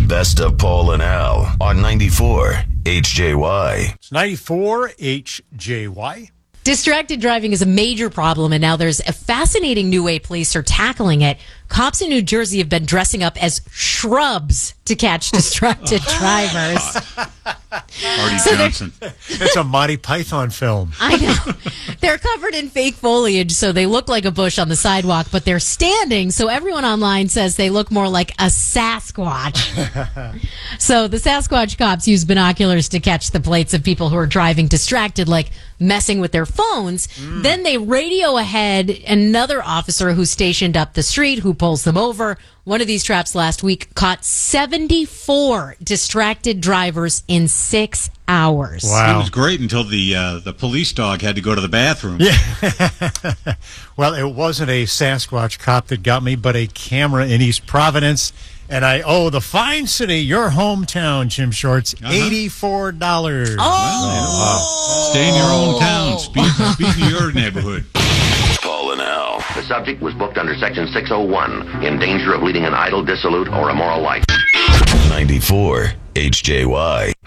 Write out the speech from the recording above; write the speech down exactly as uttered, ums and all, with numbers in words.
best of Paul and Al on ninety-four H J Y. It's ninety-four H J Y. Distracted driving is a major problem, and now there's a fascinating new way police are tackling it. Cops in New Jersey have been dressing up as shrubs to catch distracted drivers. Artie So they're- Johnson. It's a Monty Python film. I know. They're covered in fake foliage, so they look like a bush on the sidewalk, but they're standing, so everyone online says they look more like a Sasquatch. So the Sasquatch cops use binoculars to catch the plates of people who are driving distracted, like messing with their phones. Mm. Then they radio ahead another officer who's stationed up the street who pulls them over. One of these traps last week caught seventy-four distracted drivers in six hours. Wow. It was great until the uh, the police dog had to go to the bathroom. Yeah. Well, it wasn't a Sasquatch cop that got me, but a camera in East Providence. And I owe the fine city, your hometown, Jim Shorts, Uh-huh. eighty-four dollars. Oh! Stay in your own town. Speak, speak of your neighborhood. Paul and Al. The subject was booked under Section six oh one, in danger of leading an idle, dissolute, or immoral life. ninety-four H J Y.